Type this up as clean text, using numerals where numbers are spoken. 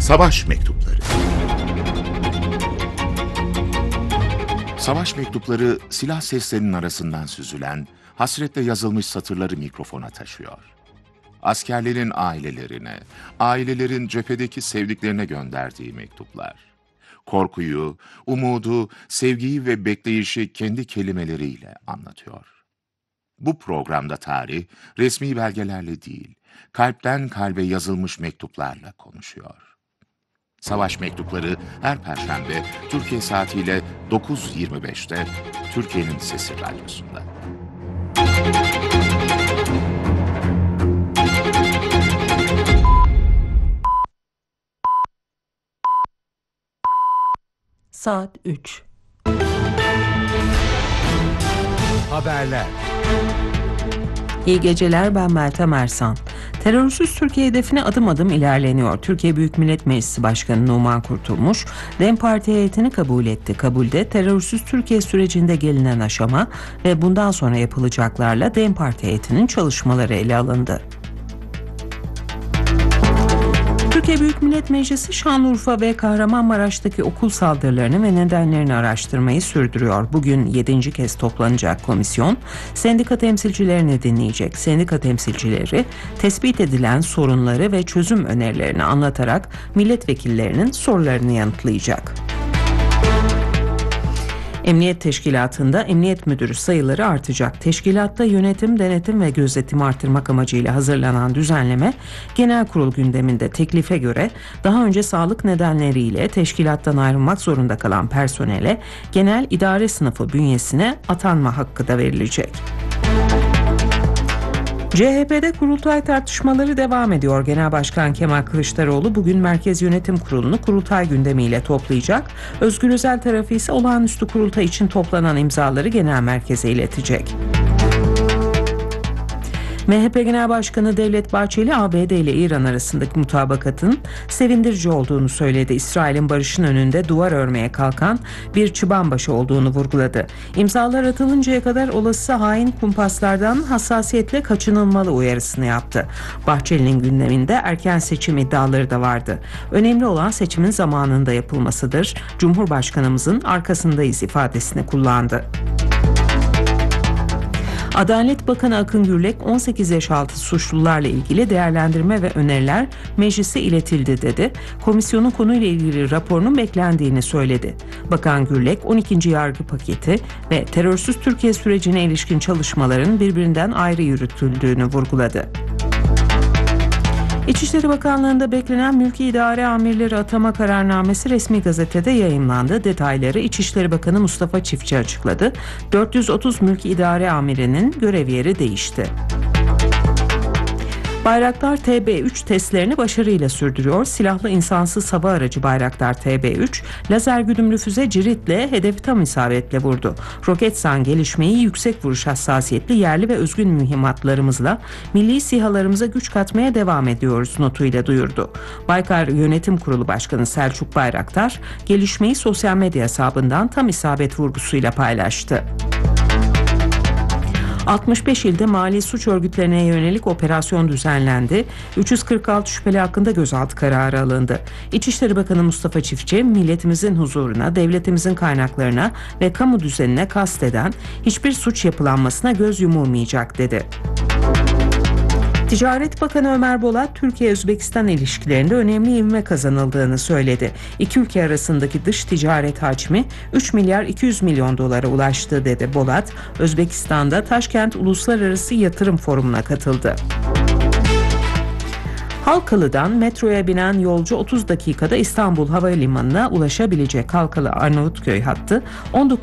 Savaş Mektupları. Savaş mektupları silah seslerinin arasından süzülen, hasretle yazılmış satırları mikrofona taşıyor. Askerlerin ailelerine, ailelerin cephedeki sevdiklerine gönderdiği mektuplar. Korkuyu, umudu, sevgiyi ve bekleyişi kendi kelimeleriyle anlatıyor. Bu programda tarih, resmi belgelerle değil, kalpten kalbe yazılmış mektuplarla konuşuyor. Savaş Mektupları her Perşembe Türkiye saatiyle 9.25'te Türkiye'nin Sesi Radyosu'nda. Saat 3. Haberler. İyi geceler, ben Meltem Ersan. Terörsüz Türkiye hedefine adım adım ilerleniyor. Türkiye Büyük Millet Meclisi Başkanı Numan Kurtulmuş, DEM Parti heyetini kabul etti. Kabulde terörsüz Türkiye sürecinde gelinen aşama ve bundan sonra yapılacaklarla DEM Parti heyetinin çalışmaları ele alındı. Türkiye Büyük Millet Meclisi Şanlıurfa ve Kahramanmaraş'taki okul saldırılarını ve nedenlerini araştırmayı sürdürüyor. Bugün 7. kez toplanacak komisyon, sendika temsilcilerini dinleyecek. Sendika temsilcileri tespit edilen sorunları ve çözüm önerilerini anlatarak milletvekillerinin sorularını yanıtlayacak. Emniyet Teşkilatı'nda emniyet müdürü sayıları artacak. Teşkilatta yönetim, denetim ve gözetim artırmak amacıyla hazırlanan düzenleme genel kurul gündeminde. Teklife göre daha önce sağlık nedenleriyle teşkilattan ayrılmak zorunda kalan personele genel idare sınıfı bünyesine atanma hakkı da verilecek. CHP'de kurultay tartışmaları devam ediyor. Genel Başkan Kemal Kılıçdaroğlu bugün Merkez Yönetim Kurulu'nu kurultay gündemiyle toplayacak. Özgür Özel tarafı ise olağanüstü kurultay için toplanan imzaları genel merkeze iletecek. MHP Genel Başkanı Devlet Bahçeli, ABD ile İran arasındaki mutabakatın sevindirici olduğunu söyledi. İsrail'in barışın önünde duvar örmeye kalkan bir çıbanbaşı olduğunu vurguladı. İmzalar atılıncaya kadar olası hain kumpaslardan hassasiyetle kaçınılmalı uyarısını yaptı. Bahçeli'nin gündeminde erken seçim iddiaları da vardı. Önemli olan seçimin zamanında yapılmasıdır. Cumhurbaşkanımızın arkasındayız ifadesini kullandı. Adalet Bakanı Akın Gürlek 18 yaş altı suçlularla ilgili değerlendirme ve öneriler meclise iletildi dedi. Komisyonun konuyla ilgili raporunun beklendiğini söyledi. Bakan Gürlek 12. yargı paketi ve terörsüz Türkiye sürecine ilişkin çalışmaların birbirinden ayrı yürütüldüğünü vurguladı. İçişleri Bakanlığı'nda beklenen mülki idare amirleri atama kararnamesi resmi gazetede yayımlandı. Detayları İçişleri Bakanı Mustafa Çiftçi açıkladı. 430 mülki idare amirinin görev yeri değişti. Bayraktar TB3 testlerini başarıyla sürdürüyor. Silahlı insansız hava aracı Bayraktar TB3, lazer güdümlü füze Cirit'le hedefi tam isabetle vurdu. Roketsan gelişmeyi yüksek vuruş hassasiyetli yerli ve özgün mühimmatlarımızla milli sihalarımıza güç katmaya devam ediyoruz notuyla duyurdu. Baykar Yönetim Kurulu Başkanı Selçuk Bayraktar, gelişmeyi sosyal medya hesabından tam isabet vurgusuyla paylaştı. 65 ilde mali suç örgütlerine yönelik operasyon düzenlendi. 346 şüpheli hakkında gözaltı kararı alındı. İçişleri Bakanı Mustafa Çiftçi, milletimizin huzuruna, devletimizin kaynaklarına ve kamu düzenine kasteden hiçbir suç yapılanmasına göz yumulmayacak dedi. Ticaret Bakanı Ömer Bolat, Türkiye-Özbekistan ilişkilerinde önemli ivme kazanıldığını söyledi. İki ülke arasındaki dış ticaret hacmi 3 milyar 200 milyon dolara ulaştı dedi Bolat. Özbekistan'da Taşkent Uluslararası Yatırım Forumu'na katıldı. Halkalı'dan metroya binen yolcu 30 dakikada İstanbul Havalimanı'na ulaşabilecek. Halkalı Arnavutköy hattı 19